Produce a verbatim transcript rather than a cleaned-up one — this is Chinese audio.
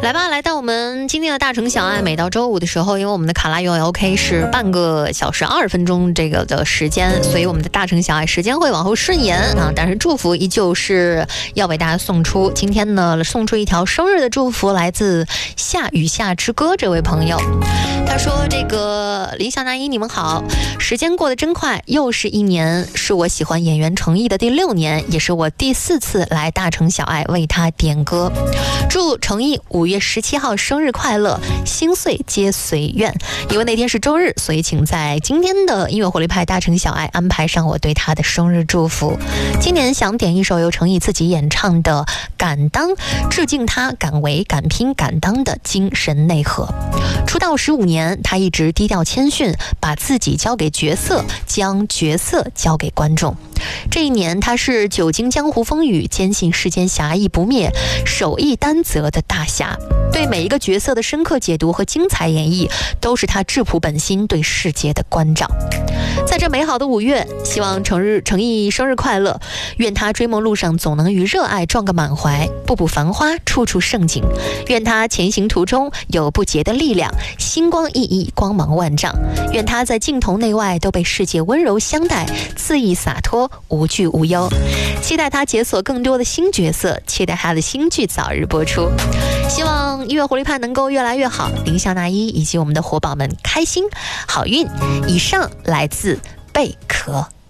来吧，来到我们今天的大城小爱，每到周五的时候，因为我们的卡拉永远 OK 是半个小时二十分钟这个的时间，所以我们的大城小爱时间会往后顺延啊，但是祝福依旧是要为大家送出。今天呢，送出一条生日的祝福，来自夏雨夏之歌这位朋友，他说：“这个林小娜一，你们好，时间过得真快，又是一年，是我喜欢演员程毅的第六年，也是我第四次来大城小爱为他点歌。祝程毅五月十七号生日快乐，心碎皆随愿。因为那天是周日，所以请在今天的音乐活力派大城小爱安排上我对他的生日祝福。今年想点一首由程毅自己演唱的《敢当》，致敬他敢为敢拼敢当的精神内核。出道十五年，他一直低调谦逊，把自己交给角色，将角色交给观众。这一年，他是久经江湖风雨，坚信世间侠义不灭，手艺担责的大侠。对每一个角色的深刻解读和精彩演绎，都是他质朴本心对世界的关照。在这美好的五月，希望程日程毅生日快乐，愿他追梦路上总能与热爱撞个满怀，步步繁花，处处盛景。愿他前行途中有不竭的力量，星光熠熠，光芒万丈。愿他在镜头内外都被世界温柔相待，恣意洒脱，无惧无忧。期待他解锁更多的新角色，期待他的新剧早日播出。希望音乐活力派能够越来越好，林小娜一以及我们的活宝们开心好运。以上来自贝壳。